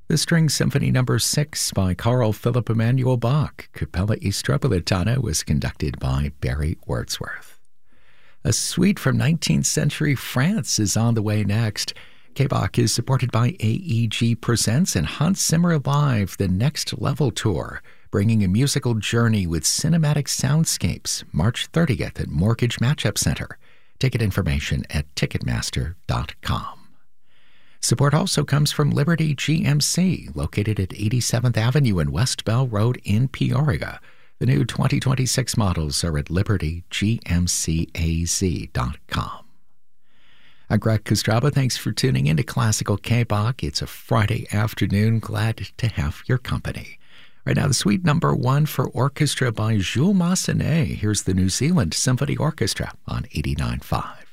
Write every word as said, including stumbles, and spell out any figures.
The String Symphony Number six by Carl Philipp Emanuel Bach, Capella Istropolitana, was conducted by Barry Wordsworth. A suite from nineteenth century France is on the way next. K-Bach is supported by A E G Presents and Hans Zimmer Live, the Next Level Tour, bringing a musical journey with cinematic soundscapes, March thirtieth at Mortgage Matchup Center. Ticket information at ticketmaster dot com. Support also comes from Liberty G M C, located at eighty-seventh Avenue and West Bell Road in Peoria. The new twenty twenty-six models are at liberty g m c a z dot com. I'm Greg Kostraba. Thanks for tuning in to Classical K-Bach. It's a Friday afternoon. Glad to have your company. Right now, the suite number one for orchestra by Jules Massenet. Here's the New Zealand Symphony Orchestra on eighty-nine point five.